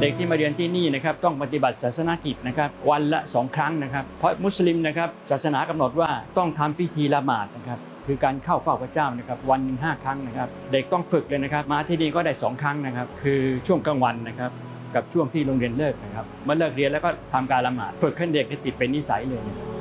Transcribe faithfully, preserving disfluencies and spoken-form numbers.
เด็กที่มาเรียนที่นี่นะครับต้องปฏิบัติศาสนกิจนะครับวันละสองครั้งนะครับเพราะมุสลิมนะครับศาสนากำหนดว่าต้องทำพิธีละหมาดนะครับคือการเข้าเฝ้าพระเจ้านะครับวันหนึ่งห้าครั้งนะครับเด็กต้องฝึกเลยนะครับมาที่นี่ก็ได้สองครั้งนะครับคือช่วงกลางวันนะครับกับช่วงที่โรงเรียนเลิกนะครับเมื่อเลิกเรียนแล้วก็ทำการละหมาดฝึกให้เด็กติดเป็นนิสัยเลย